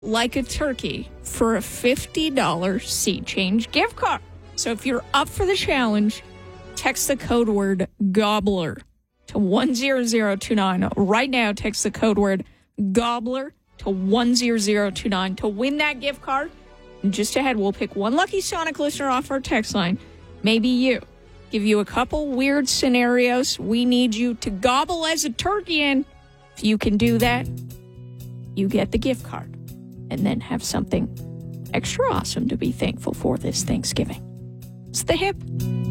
like a turkey for a $50 Sea Change gift card. So if you're up for the challenge, text the code word GOBBLER to 10029. Right now, text the code word GOBBLER to 10029 to win that gift card. And just ahead, we'll pick one lucky Sonic listener off our text line. Maybe you. Give you a couple weird scenarios we need you to gobble as a turkey in. If you can do that, you get the gift card. And then have something extra awesome to be thankful for this Thanksgiving. It's The Hip.